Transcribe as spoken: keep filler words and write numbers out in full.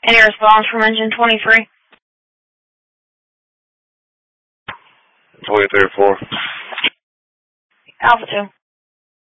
Any response from engine twenty-three? twenty-three four. Alpha two.